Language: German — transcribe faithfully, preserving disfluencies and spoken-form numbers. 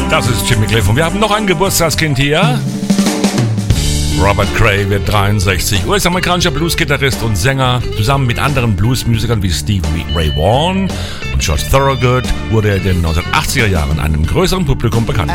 Das ist Jimmy Cliff und wir haben noch ein Geburtstagskind hier. Robert Cray wird dreiundsechzig, U S-amerikanischer Bluesgitarrist und Sänger. Zusammen mit anderen Bluesmusikern wie Stevie Ray Vaughan und George Thorogood wurde er in den neunzehnhundertachtziger Jahren einem größeren Publikum bekannt.